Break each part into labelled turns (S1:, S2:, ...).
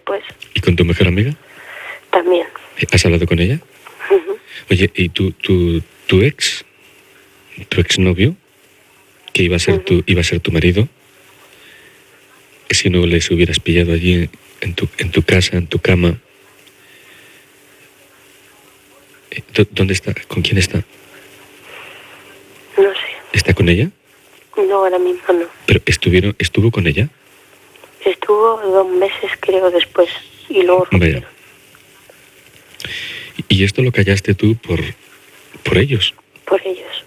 S1: después.
S2: ¿Y con tu mejor amiga?
S1: También.
S2: ¿Has hablado con ella?
S1: Ujú.
S2: Oye, ¿y tu exnovio, que iba a ser tu marido, si no les hubieras pillado allí en tu casa, en tu cama, ¿dónde está? ¿Con quién está?
S1: No sé.
S2: ¿Está con ella?
S1: No, ahora mismo no.
S2: ¿Pero estuvo con ella?
S1: Estuvo 2 meses, creo, después. Y luego rompieron.
S2: Vaya. ¿Y esto lo callaste tú por ellos?
S1: Por ellos.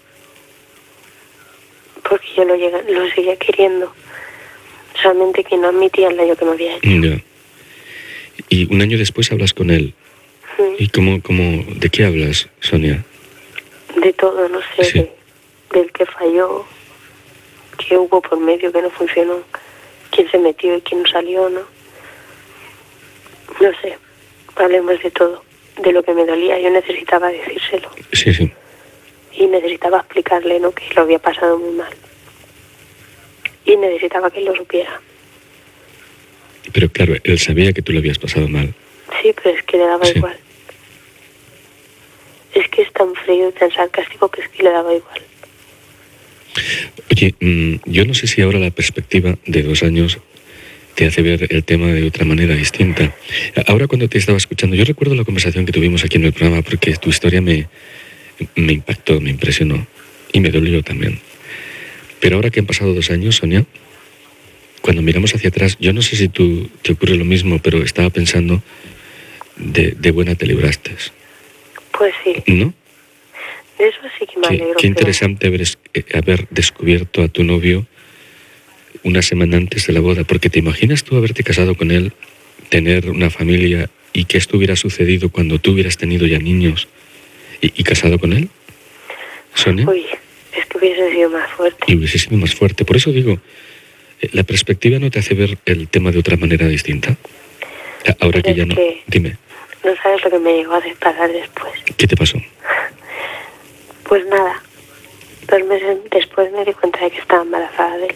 S1: Porque yo lo seguía queriendo. Solamente que no admitía el daño que me había hecho.
S2: Ya. Y un año después hablas con él. ¿Y de qué hablas, Sonia?
S1: De todo, no sé.
S2: Sí.
S1: Del que falló, que hubo por medio, que no funcionó, quién se metió y quién no salió, ¿no? No sé. Hablemos de todo. De lo que me dolía, yo necesitaba decírselo.
S2: Sí, sí.
S1: Y necesitaba explicarle, ¿no?, que lo había pasado muy mal. Y necesitaba que él lo supiera.
S2: Pero claro, él sabía que tú lo habías pasado mal.
S1: Sí, pero es que le daba
S2: Sí.
S1: igual. Es que es tan frío y tan sarcástico que es que le daba igual.
S2: Oye, yo no sé si ahora la perspectiva de 2 años te hace ver el tema de otra manera distinta. Ahora cuando te estaba escuchando, yo recuerdo la conversación que tuvimos aquí en el programa porque tu historia me impactó, me impresionó y me dolió también. Pero ahora que han pasado 2 años, Sonia, cuando miramos hacia atrás, yo no sé si te ocurre lo mismo, pero estaba pensando de buena te libraste.
S1: Pues sí,
S2: ¿No?
S1: de eso sí que me alegro.
S2: Qué interesante haber descubierto a tu novio una semana antes de la boda, porque ¿te imaginas tú haberte casado con él, tener una familia y que esto hubiera sucedido cuando tú hubieras tenido ya niños y casado con él? ¿Sonia?
S1: Uy, es que hubiese sido más fuerte.
S2: Y hubiese sido más fuerte. Por eso digo, ¿la perspectiva no te hace ver el tema de otra manera distinta? Ahora que ya no... Dime.
S1: No sabes lo que me llegó a disparar después.
S2: ¿Qué te pasó?
S1: Pues nada, 2 meses después me di cuenta de que estaba embarazada de él.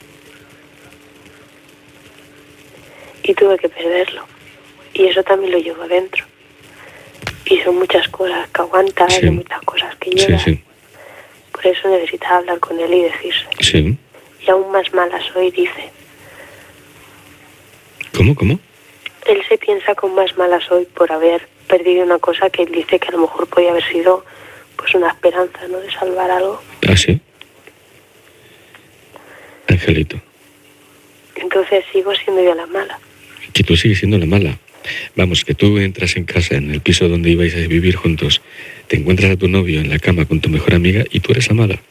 S1: Y tuve que perderlo. Y eso también lo llevo adentro. Y son muchas cosas que aguantas,
S2: Sí.
S1: y muchas cosas que llevas.
S2: Sí, sí.
S1: Por eso necesitaba hablar con él y decirse.
S2: Sí.
S1: Y aún más mala soy, dice.
S2: ¿Cómo?
S1: Él se piensa que aún más mala soy por haber perdido una cosa que él dice que a lo mejor podía haber sido pues una esperanza, ¿no?, de salvar algo.
S2: ¿Ah, sí? Angelito.
S1: Entonces sigo siendo yo la mala.
S2: Que tú sigues siendo la mala. Vamos, que tú entras en casa, en el piso donde ibais a vivir juntos, te encuentras a tu novio en la cama con tu mejor amiga y tú eres la mala.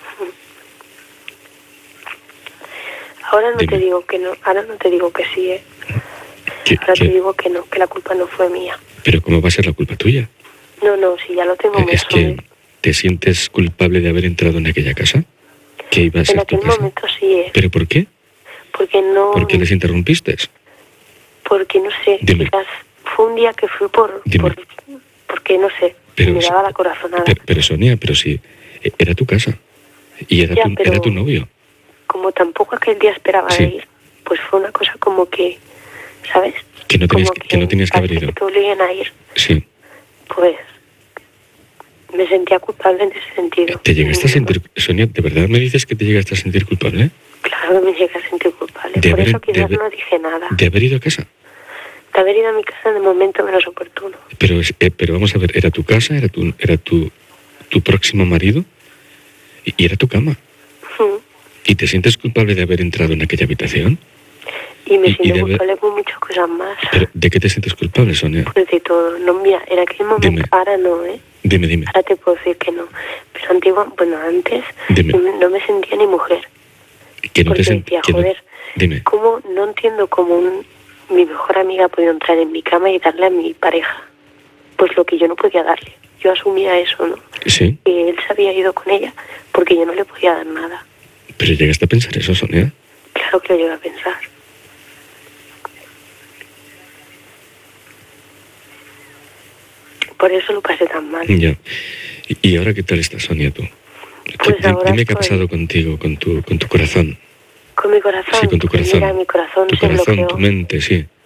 S1: Ahora no
S2: Dime.
S1: te digo que no, ahora no te digo que sí, ¿eh? Ahora te digo que no, que la culpa no fue mía.
S2: Pero ¿cómo va a ser la culpa tuya?
S1: No, si ya lo tengo muy
S2: Es que te sientes culpable de haber entrado en aquella casa, que iba a
S1: en
S2: ser tu
S1: aquel
S2: casa.
S1: momento sí, ¿eh?
S2: ¿Pero por qué?
S1: Porque no...
S2: ¿Por qué les interrumpiste?
S1: Porque no sé,
S2: Dime.
S1: quizás fue un día que fui
S2: Dime.
S1: porque no sé,
S2: Pero
S1: me
S2: sí,
S1: daba la corazonada.
S2: Pero Sonia, pero sí, era tu casa y era,
S1: Ya,
S2: era tu novio.
S1: Como tampoco aquel día esperaba
S2: Sí.
S1: de ir, pues fue una cosa como que, ¿sabes?
S2: Que no tenías
S1: Como
S2: que no tenías que haber
S1: parece
S2: ido.
S1: que te obliguen a ir.
S2: Sí.
S1: Pues me sentía culpable en ese sentido.
S2: ¿Te llegaste a sentir, Sonia, de verdad me dices que te llegaste a sentir culpable?
S1: Claro que me llegué a sentir culpable.
S2: De
S1: Por
S2: haber-
S1: eso quizás
S2: de-
S1: no dije nada.
S2: ¿De haber ido a casa?
S1: De haber ido a mi casa en el momento menos oportuno.
S2: Pero vamos a ver, ¿era tu casa? ¿Era tu próximo marido? Y era tu cama.
S1: Ujú.
S2: ¿Y te sientes culpable de haber entrado en aquella habitación?
S1: Y me
S2: Y
S1: siento
S2: de haber-
S1: culpable por muchas cosas más.
S2: ¿Pero de qué te sientes culpable, Sonia?
S1: Pues de todo. No, mira, en aquel momento,
S2: Dime.
S1: ahora no, ¿eh?
S2: Dime.
S1: Ahora te puedo decir que no. Pero antes
S2: Dime.
S1: no me sentía ni mujer.
S2: Que no
S1: Porque
S2: te
S1: decía,
S2: que no-
S1: joder,
S2: Dime.
S1: ¿cómo no entiendo cómo mi mejor amiga ha podido entrar en mi cama y darle a mi pareja? Pues lo que yo no podía darle. Yo asumía eso, ¿no?
S2: Sí,
S1: Que él se había ido con ella porque yo no le podía dar nada.
S2: pero llegaste a pensar eso, Sonia.
S1: Claro que lo llegué a pensar. Por eso lo pasé tan mal.
S2: Ya. ¿Y ahora qué tal estás, Sonia, tú?
S1: Pues ahora
S2: Dime qué ha
S1: estoy-
S2: pasado contigo, con tu corazón.
S1: Con mi corazón.
S2: Sí, con tu
S1: Pues
S2: corazón.
S1: mira, mi corazón
S2: Tu
S1: se
S2: corazón,
S1: bloqueó.
S2: tu mente, sí.